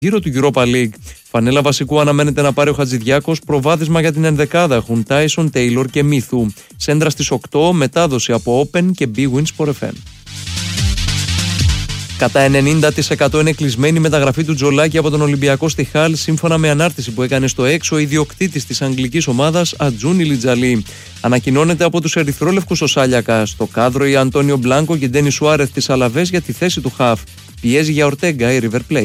γύρο του Europa League. Φανέλα βασικού αναμένεται να πάρει ο Χατζηδιάκος. Προβάδισμα για την ενδεκάδα έχουν Τάισον, Τέιλορ και Μίθου. Σέντρα στις 8, μετάδοση από Open και bwin Sport FM. Κατά 90% είναι κλεισμένη η μεταγραφή του Τζολάκη από τον Ολυμπιακό στη Χάλ, σύμφωνα με ανάρτηση που έκανε στο έξω ο ιδιοκτήτης της αγγλικής ομάδας Ατζούνι Λιτζαλή. Ανακοινώνεται από τους ερυθρόλευκους ο Σάλιακα. Στο κάδρο οι Αντώνιο Μπλάνκο και Ντένι Σουάρεθ της Αλαβές για τη θέση του Χαφ. Πιέζει για Ορτέγκα η River Plate.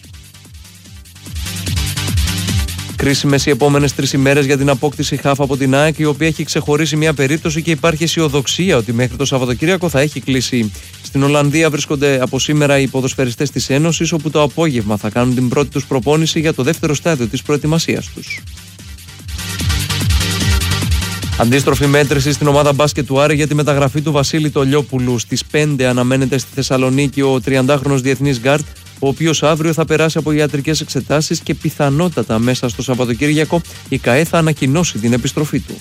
Κρίσιμες οι επόμενες 3 ημέρες για την απόκτηση Χαφ από την ΑΕΚ, η οποία έχει ξεχωρίσει μια περίπτωση και υπάρχει αισιοδοξία ότι μέχρι το Σαββατοκύριακο θα έχει κλείσει. Στην Ολλανδία βρίσκονται από σήμερα οι ποδοσφαιριστές της Ένωσης, όπου το απόγευμα θα κάνουν την πρώτη τους προπόνηση για το δεύτερο στάδιο της προετοιμασίας τους. Αντίστροφη μέτρηση στην ομάδα μπάσκετ του Άρη για τη μεταγραφή του Βασίλη Τολιόπουλου. Στις 5 αναμένεται στη Θεσσαλονίκη ο 30χρονος διεθνής γκάρτ, ο οποίος αύριο θα περάσει από ιατρικές εξετάσεις και πιθανότατα μέσα στο Σαββατοκύριακο η ΚΑΕ θα ανακοινώσει την επιστροφή του.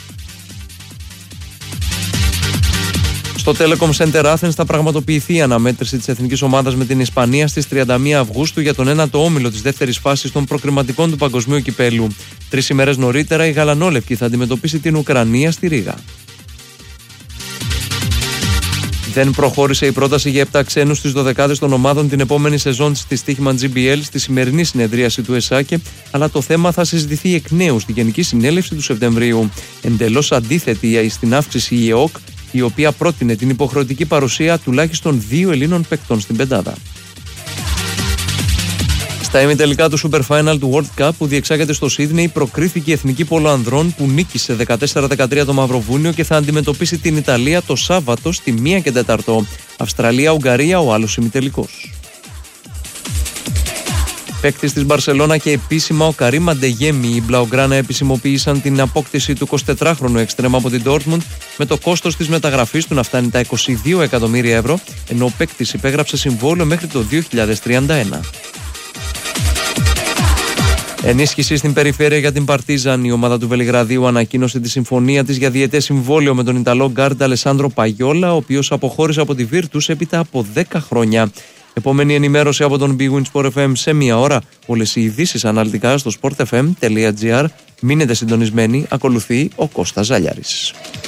Στο Telecom Center Athens θα πραγματοποιηθεί η αναμέτρηση της εθνικής ομάδας με την Ισπανία στις 31 Αυγούστου για τον 9ο όμιλο της δεύτερης φάσης των προκριματικών του Παγκοσμίου Κυπέλλου. 3 ημέρες νωρίτερα η Γαλανόλευκη θα αντιμετωπίσει την Ουκρανία στη Ρήγα. Δεν προχώρησε η πρόταση για 7 ξένους στις 12 των ομάδων την επόμενη σεζόν στη στοίχημα GBL στη σημερινή συνεδρίαση του ΕΣΑΚΕ, αλλά το θέμα θα συζητηθεί εκ νέου στη Γενική Συνέλευση του Σεπτεμβρίου. Εντελώς αντίθετη στην αύξηση η ΕΟΚ, η οποία πρότεινε την υποχρεωτική παρουσία τουλάχιστον 2 Ελλήνων παίκτων στην πεντάδα. Στα ημιτελικά του Super Final του World Cup που διεξάγεται στο Σίδνεϊ, προκρίθηκε η εθνική πόλο ανδρών που νίκησε 14-13 το Μαυροβούνιο και θα αντιμετωπίσει την Ιταλία το Σάββατο στη 1:04. Αυστραλία-Ουγγαρία ο άλλος ημιτελικός. Παίκτης της Μπαρσελόνα και επίσημα ο Καρίμ Αντεγέμι. Οι Μπλαουγκράνα επισημοποίησαν την απόκτηση του 24χρονου εξτρέμ από την Dortmund, με το κόστος της μεταγραφής του να φτάνει τα 22 εκατομμύρια ευρώ, ενώ ο παίκτης υπέγραψε συμβόλαιο μέχρι το 2031. Ενίσχυση στην περιφέρεια για την Παρτίζαν. Η ομάδα του Βελιγραδίου ανακοίνωσε τη συμφωνία της για διετές συμβόλαιο με τον Ιταλό γκάρντ Αλεσάνδρο Παγιόλα, ο οποίος αποχώρησε από τη Βίρτους έπειτα από 10 χρόνια. Επόμενη ενημέρωση από τον bwin Sport FM σε 1 ώρα. Όλες οι ειδήσεις αναλυτικά στο sportfm.gr. Μείνετε συντονισμένοι, ακολουθεί ο Κώστας Ζαλιάρης.